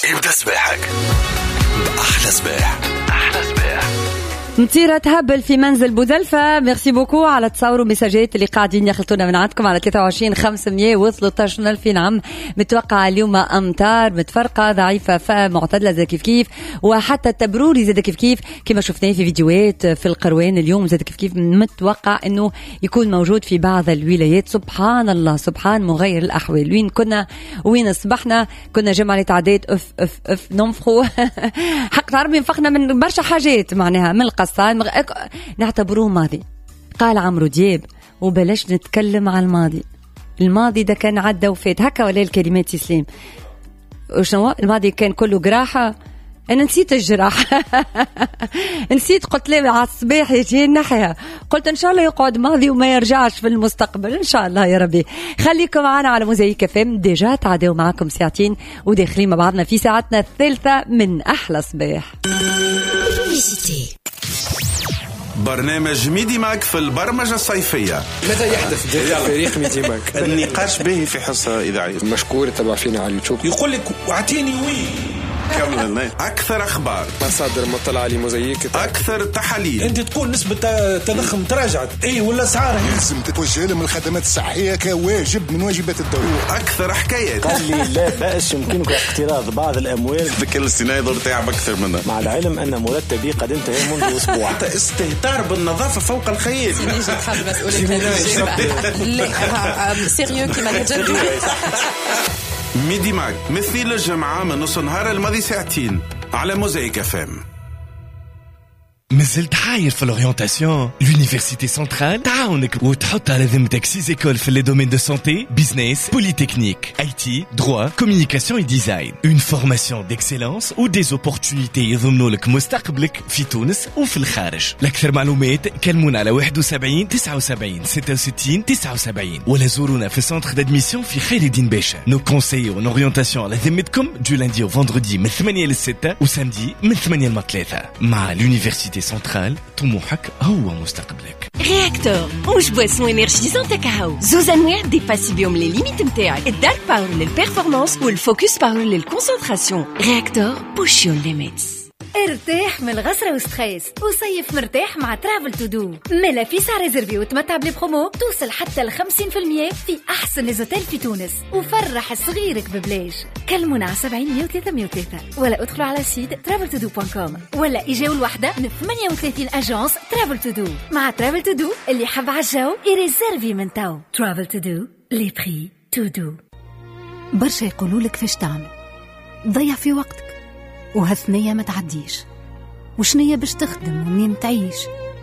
ابدأ سباحك بأحلى سباح. أحلى سباح مطيرة تهبل في منزل بوزلفة. ميرسي بوكو على تصوروا مساجات اللي قاعدين يخلطونا من عندكم على 23,500 و13,000 نعم. متوقع اليوم أمطار متفرقة ضعيفة فمعتدلة زي كيف وحتى التبروري زي كيف كما شفناه في فيديوهات في القروان اليوم زي كيف متوقع انه يكون موجود في بعض الولايات. سبحان الله سبحان مغير الأحوال. وين كنا وين صبحنا كنا جمعة تعداد اف ننفخوا حق عربي انفخنا من برشا حاجات معناها من القصة نعتبروه ماضي. قال عمرو دياب وبلاش نتكلم على الماضي ده كان عدى وفات هكا ولا الكلمات تسليم وشنو الماضي كان كله جراحة. أنا نسيت الجراحة نسيت قلت لي على الصباح يجي الناحية قلت إن شاء الله يقعد ماضي وما يرجعش في المستقبل إن شاء الله يا ربي. خليكم معنا على موزايك فم ديجا تعدوا معكم ساعتين وداخلين مع بعضنا في ساعتنا الثالثة من أحلى صباح. برنامج ميدي ماك في البرمجة الصيفية. ماذا يحدث داخل فريق ميدي ماك؟ النقاش به في حصة إذاعية. مشكور تبع فينا على اليوتيوب. يقول لك اعطيني أكثر أخبار، مصادر مطلعة لموزايك، أكثر تحاليل. أنت تقول نسبة تضخم تراجعت أي ولا أسعارها لازم تتوجه لهم الخدمات الصحية كواجب من واجبات الدولة. أكثر حكايات. قال لي لا بأس يمكنك اقتراض بعض الأموال ذكر السيناريو تعب أكثر منها مع العلم أن مرتبي قد انتهى منذ أسبوع. استهتار بالنظافة فوق الخيال. سيريو كما نجد ميدي ماك مثل الجمعة من نص نهار الماضي ساعتين على موزايك FM. مازلت حاير في الأورينتاسيون؟ l'Université Centrale تعاونك وتحط على ذمتك 6 écoles في les domaines de santé, business, polytechnique, IT, droit, communication et design. Une formation d'excellence ou des opportunités يضمنوا لك مستقبلك في تونس وفي الخارج. لأكثر معلومات كلمونا على 71 79 66 79 ولا زورونا في centre d'admission في خير الدين باشا. Nos conseillers en orientation على ذمتكم du lundi au vendredi من 8 ل 6 وسامدي من 8 ل 3 مع l'Université Centrale. طموحك هو مستقبلك. رياكتور مش بواسون انرجيزون كاكاو زوز انواع ديباسي بيهم لي ليميت نتاعك. الدارك باور للبيرفورمانس والفوكس باور للكونسنتراسيون. رياكتور بوش يور ليميتس. ارتاح من الغسرة وستريس وصيف مرتاح مع ترافل تو دو. ملا فيسا ريزرفي وتمتع ببرومو توصل حتى ل 50% في أحسن ليزوتيل في تونس وفرح صغيرك ببلاش. كلمونا على 70 303 ولا ادخلوا على سيت traveltodo.com ولا إجاوا الوحدة من 38 أجانس ترافل تو دو. مع ترافل تو دو اللي حب عالجو يريزرفي من تاو. ترافل تو دو لي بري تو دو. برشا يقولولك فاش تعمل ضيع في وقتك وهالثنية ما تعديش وشنية باش تخدم ومنين تعيش.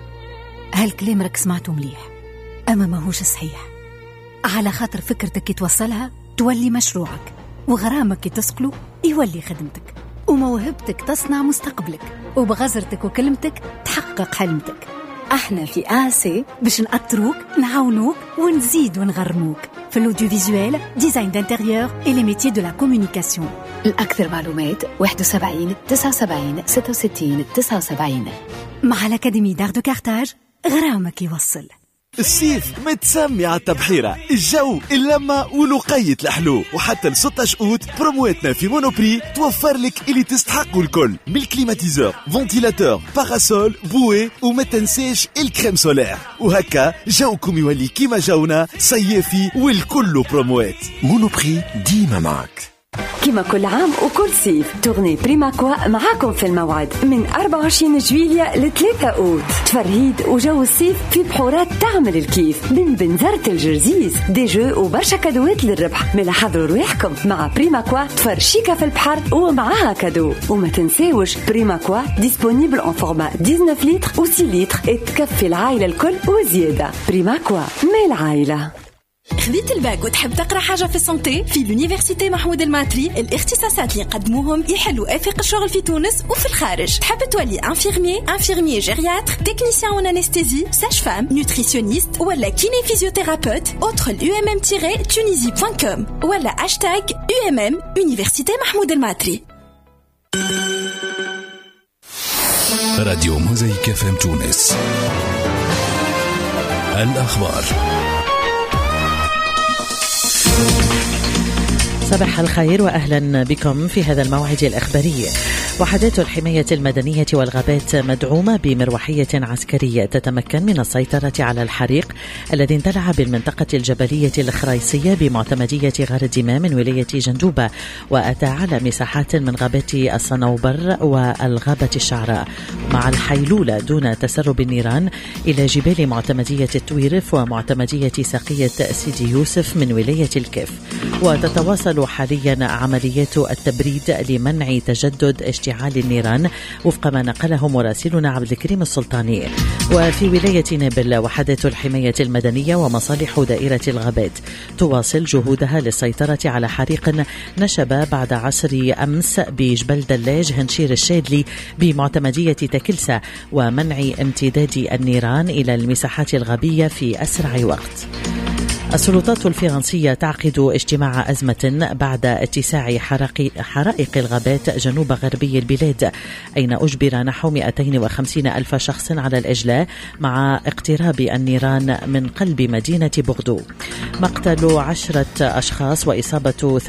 هالكلام راك سمعته مليح أما ماهوش صحيح. على خاطر فكرتك كي توصلها تولي مشروعك وغرامك كي تسقلو يولي خدمتك وموهبتك تصنع مستقبلك وبغزرتك وكلمتك تحقق حلمتك. احنا في آسي باش نأطروك نعاونوك ونزيد ونغرموك في الاوديو فيزوال ديزاين دانتيريور et les métiers de la communication. الأكثر معلومات 71 79 66 79 مع الأكاديمي دار دو كارتاج. غرامك يوصل. الصيف متسمي على التبحيرة، الجو اللمة ولقية الحلو. وحتى ل16 أوت برومواتنا في مونوبري توفر لك اللي تستحقوا الكل من الكليماتيزور، فونتيلاتور، باراسول، بوي وما تنساش الكريم سولير. وهكا جوكم يولي كيما جونا صيفي والكل بروموات. مونوبري ديما معك. كما كل عام وكل صيف تغني بريماكوا معاكم في الموعد من 24 جويلية ل 3 أوت. تفرهيد وجو الصيف في بحورات تعمل الكيف من بنزرة الجرزيز دي جو وبرشا كادوات للربح. ملا حضروا رواحكم مع بريماكوا تفرشيكا في البحر ومعاها كادو. وما تنساوش بريماكوا ديسپونيبل en format 19 لتر و 6 لتر تكفي العائلة الكل وزيادة. بريماكوا مال العائلة. خذيت الباك وتحب تقرأ حاجة في السنتي؟ في اليونيفرسيتي محمود الماتري الاختصاصات اللي يقدموهم يحلوا آفاق الشغل في تونس وفي الخارج. تحب تولي انفيرمي جيرياتر، تكنيسيان اون انستيزي، ساج فام، نوتريسيونيست ولا كيني فيزيوثيرابيوت. ادخل umm-tunisia.com ولا هاشتاج UMM Université محمود الماتري. راديو موزايك FM تونس. الأخبار صباح الخير وأهلا بكم في هذا الموعد الإخباري. وحدات الحماية المدنية والغابات مدعومة بمروحية عسكرية تتمكن من السيطرة على الحريق الذي اندلع بالمنطقة الجبلية الخريصية بمعتمدية غار الدمام من ولاية جندوبة، وأتى على مساحات من غابات الصنوبر والغابة الشعراء، مع الحيلولة دون تسرب النيران إلى جبال معتمدية التويرف ومعتمدية ساقية سيدي يوسف من ولاية الكف. وتتواصل حاليا عمليات التبريد لمنع تجدد اشتعال النيران وفق ما نقله مراسلنا عبد الكريم السلطاني. وفي ولاية نابل وحدات الحماية المدنية ومصالح دائرة الغابات تواصل جهودها للسيطرة على حريق نشب بعد عصر أمس بجبل دلاج هنشير الشادلي بمعتمدية تكلسة، ومنع امتداد النيران إلى المساحات الغابية في أسرع وقت. السلطات الفرنسية تعقد اجتماع أزمة بعد اتساع حرائق الغابات جنوب غربي البلاد، أين أجبر نحو 250 ألف شخص على الإجلاء مع اقتراب النيران من قلب مدينة بوردو. مقتل 10 أشخاص وإصابة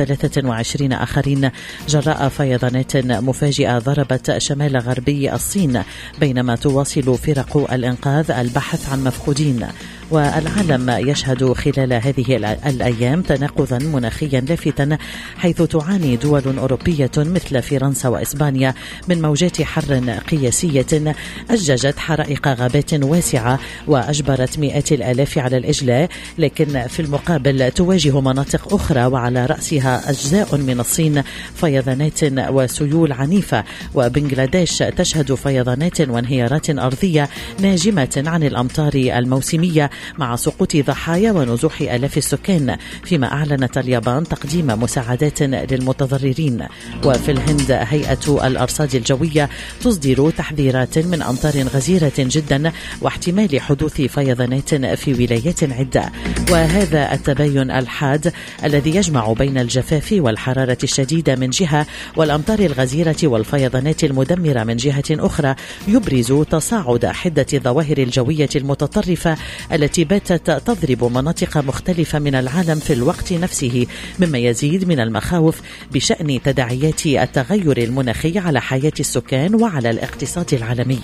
23 آخرين جراء فيضانات مفاجئة ضربت شمال غربي الصين، بينما تواصل فرق الإنقاذ البحث عن مفقودين. والعالم يشهد خلال هذه الأيام تناقضا مناخيا لافتا، حيث تعاني دول أوروبية مثل فرنسا وإسبانيا من موجات حر قياسية أججت حرائق غابات واسعة وأجبرت مئات الآلاف على الإجلاء، لكن في المقابل تواجه مناطق أخرى وعلى رأسها أجزاء من الصين فيضانات وسيول عنيفة، وبنغلاديش تشهد فيضانات وانهيارات أرضية ناجمة عن الأمطار الموسمية مع سقوط ضحايا ونزوح آلاف السكان، فيما أعلنت اليابان تقديم مساعدات للمتضررين. وفي الهند هيئة الأرصاد الجوية تصدر تحذيرات من أمطار غزيرة جدا واحتمال حدوث فيضانات في ولايات عدة. وهذا التباين الحاد الذي يجمع بين الجفاف والحرارة الشديدة من جهة والأمطار الغزيرة والفيضانات المدمرة من جهة أخرى يبرز تصاعد حدة الظواهر الجوية المتطرفة التي باتت تضرب مناطق مختلفة من العالم في الوقت نفسه، مما يزيد من المخاوف بشأن تداعيات التغير المناخي على حياة السكان وعلى الاقتصاد العالمي.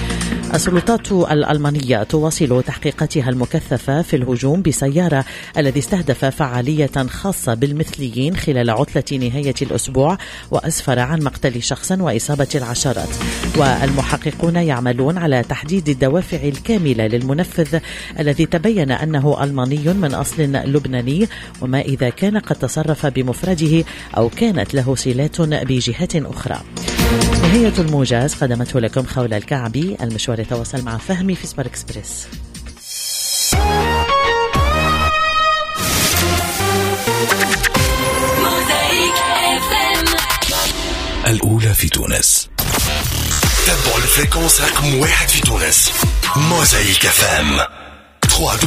السلطات الألمانية تواصل تحقيقاتها المكثفة في الهجوم بسيارة الذي استهدف فعالية خاصة بالمثليين خلال عطلة نهاية الأسبوع، وأسفر عن مقتل شخص وإصابة العشرات. والمحققون يعملون على تحديد الدوافع الكاملة للمنفذ الذي تبين أنه ألماني من أصل لبناني، وما إذا كان قد تصرف بمفرده أو كانت له صلات بجهات أخرى. نهاية الموجز قدمته لكم خولة الكعبي. المشوار يتواصل مع فهمي في سبار إكسبريس. الأولى في تونس. تابعوا الفريكونس رقم 1 في تونس. موزايك FM.